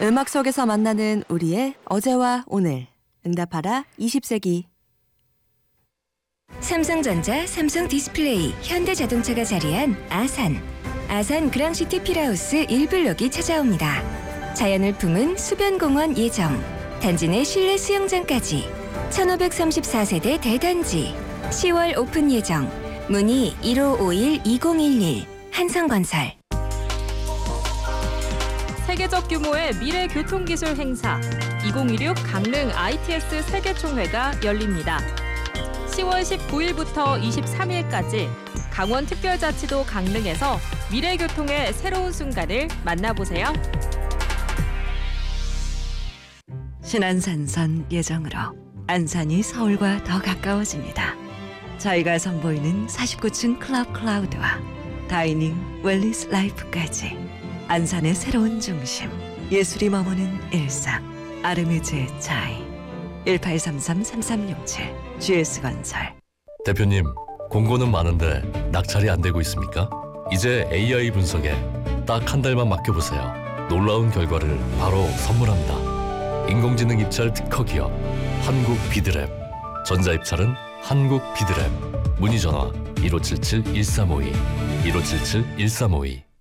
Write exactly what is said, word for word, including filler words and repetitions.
음악 속에서 만나는 우리의 어제와 오늘. 응답하라 이십 세기. 삼성전자, 삼성디스플레이, 현대자동차가 자리한 아산. 아산 그랑시티 필하우스 일 블록이 찾아옵니다. 자연을 품은 수변공원 예정. 단지 내 실내 수영장까지. 천오백삼십사 세대 대단지. 시월 오픈 예정. 문의 일오오일 이공일일. 한성건설. 세계적 규모의 미래 교통기술 행사 이천이십육 강릉 아이티에스 세계총회가 열립니다. 시월 십구일부터 이십삼일까지 강원특별자치도 강릉에서 미래교통의 새로운 순간을 만나보세요. 신안산선 예정으로 안산이 서울과 더 가까워집니다. 저희가 선보이는 사십구 층 클럽 클라우드와 다이닝 웰리스 라이프까지 안산의 새로운 중심, 예술이 머무는 일상, 아르메즈의 차이. 일팔삼삼 삼삼육칠 지에스건설. 대표님, 공고는 많은데 낙찰이 안 되고 있습니까? 이제 에이아이 분석에 딱 한 달만 맡겨보세요. 놀라운 결과를 바로 선물합니다. 인공지능 입찰 특허 기업 한국 비드랩. 전자입찰은 한국 비드랩. 문의 전화 일오칠칠 일삼오이 일오칠칠 일삼오이.